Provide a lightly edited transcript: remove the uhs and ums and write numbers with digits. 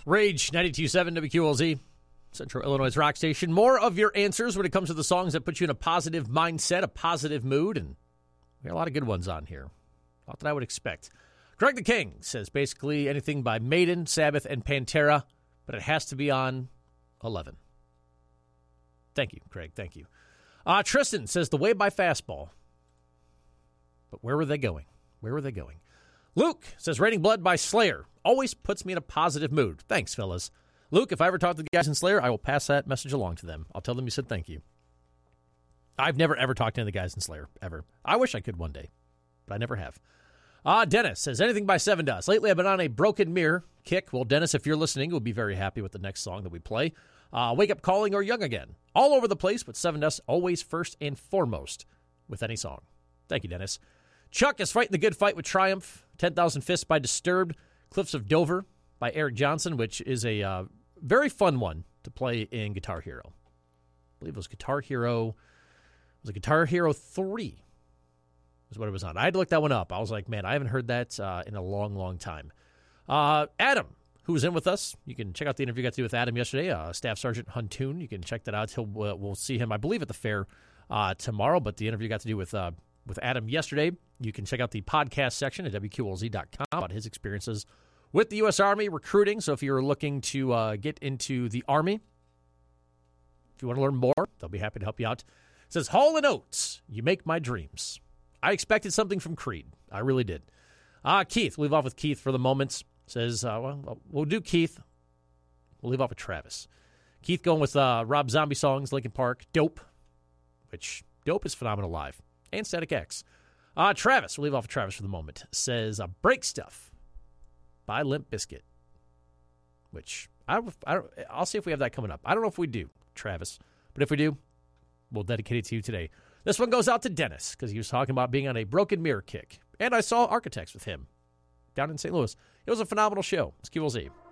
Rage 92.7 WQLZ, Central Illinois rock station. More of your answers when it comes to the songs that put you in a positive mindset, a positive mood, and we got a lot of good ones on here. Not that I would expect. Greg the King says basically anything by Maiden, Sabbath, and Pantera, but it has to be on 11. Thank you, Craig. Thank you. Tristan says The Way by Fastball. But where were they going? Where were they going? Luke says Raining Blood by Slayer. Always puts me in a positive mood. Thanks, fellas. Luke, if I ever talk to the guys in Slayer, I will pass that message along to them. I'll tell them you said thank you. I've never, ever talked to any of the guys in Slayer, ever. I wish I could one day, but I never have. Dennis says anything by Seven Dust. Lately, I've been on a Broken Mirror kick. Well, Dennis, if you're listening, we'll be very happy with the next song that we play. Wake Up Calling or Young Again. All over the place, but Seven Dust always first and foremost with any song. Thank you, Dennis. Chuck is fighting the good fight with Triumph. 10,000 Fists by Disturbed. Cliffs of Dover by Eric Johnson, which is a very fun one to play in Guitar Hero. I believe it was Guitar Hero. Was it Guitar Hero 3? Is what it was on. I had to look that one up. I was like, man, I haven't heard that in a long, long time. Adam, who was in with us, you can check out the interview we got to do with Adam yesterday, Staff Sergeant Huntoon. You can check that out. We'll see him, I believe, at the fair tomorrow, but the interview got to do with Adam yesterday. You can check out the podcast section at WQLZ.com about his experiences with the U.S. Army recruiting. So if you're looking to get into the Army, if you want to learn more, they'll be happy to help you out. It says, Hall & Oates, you make my dreams. I expected something from Creed. I really did. Keith, we'll leave off with Keith for the moment. Says, we'll do Keith. We'll leave off with Travis. Keith going with Rob Zombie songs, Linkin Park, Dope, which Dope is phenomenal live, and Static X. Travis, we'll leave off with Travis for the moment. Says, Break Stuff by Limp Bizkit, which I'll see if we have that coming up. I don't know if we do, Travis, but if we do, we'll dedicate it to you today. This one goes out to Dennis because he was talking about being on a Broken Mirror kick. And I saw Architects with him down in St. Louis. It was a phenomenal show. It's QLZ.